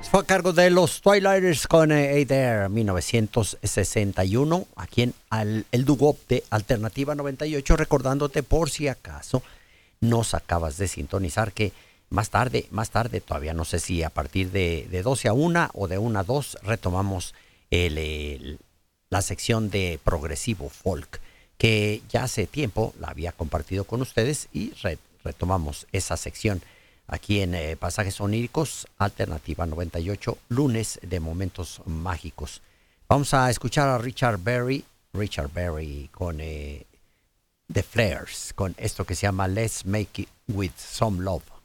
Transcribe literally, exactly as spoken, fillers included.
Fue a cargo de los Twilighters con eh, Hey There, mil novecientos sesenta y uno, aquí en al, el doo-wop de Alternativa noventa y ocho, recordándote por si acaso nos acabas de sintonizar que más tarde, más tarde, todavía no sé si a partir de, de doce a una o de una a dos, retomamos el, el, la sección de progresivo folk, que ya hace tiempo la había compartido con ustedes y re, retomamos esa sección aquí en eh, Pasajes Oníricos, Alternativa noventa y ocho, lunes de momentos mágicos. Vamos a escuchar a Richard Berry, Richard Berry con eh, The Flares, con esto que se llama Let's Make It With Some Love.